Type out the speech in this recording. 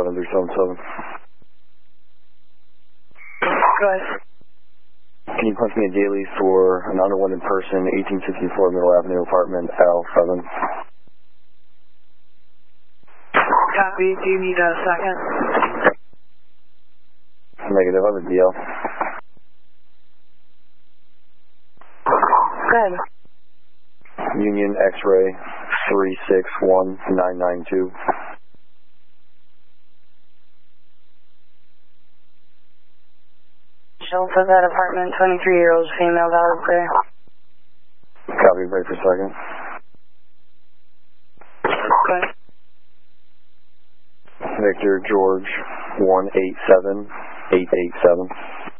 7377. Go ahead. Can you punch me a daily for an unwanted person, 1864 Middle Avenue, apartment L7? Copy. Do you need a second? Negative, I'm a DL. Go ahead. Union X-ray 361992. Shelter that apartment, 23-year-old female, valid clear. Copy, wait for a second. Go ahead. Victor George 187887.